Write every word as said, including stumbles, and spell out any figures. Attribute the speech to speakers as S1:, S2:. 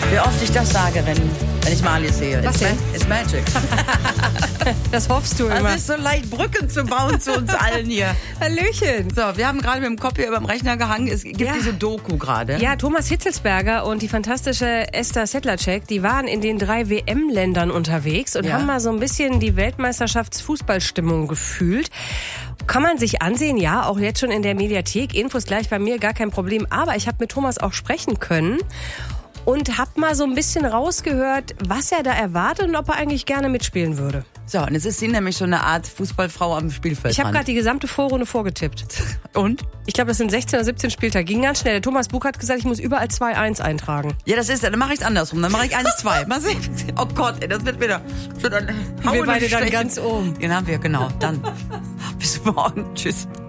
S1: Wie oft ich das sage, wenn, wenn ich Marlies sehe.
S2: Was
S1: It's,
S2: denn?
S1: ma- it's magic.
S2: Das hoffst du immer.
S1: Es ist so leicht, Brücken zu bauen zu uns allen hier.
S2: Hallöchen.
S1: So, wir haben gerade mit dem Kopf hier über dem Rechner gehangen. Es gibt
S2: Ja.
S1: diese Doku gerade.
S2: Ja, Thomas Hitzelsberger und die fantastische Esther Sedlacek, die waren in den drei W M-Ländern unterwegs und
S1: Ja.
S2: haben mal so ein bisschen die Weltmeisterschaftsfußballstimmung gefühlt. Kann man sich ansehen, ja, auch jetzt schon in der Mediathek. Infos gleich bei mir, gar kein Problem. Aber ich habe mit Thomas auch sprechen können und habe mal so ein bisschen rausgehört, was er da erwartet und ob er eigentlich gerne mitspielen würde.
S1: So, und jetzt ist sie nämlich so eine Art Fußballfrau am Spielfeld.
S2: Ich habe gerade die gesamte Vorrunde vorgetippt.
S1: Und?
S2: Ich glaube, das sind sechzehn oder siebzehn Spieltage. Ging ganz schnell. Der Thomas Buch hat gesagt, ich muss überall zwei eins eintragen.
S1: Ja, das ist, dann mache ich es andersrum. Dann mache ich eins zwei. Mal sehen. Oh Gott, ey, das wird wieder. So, dann
S2: Wir beide dann ganz oben.
S1: Den haben wir, genau. Dann bis morgen. Tschüss.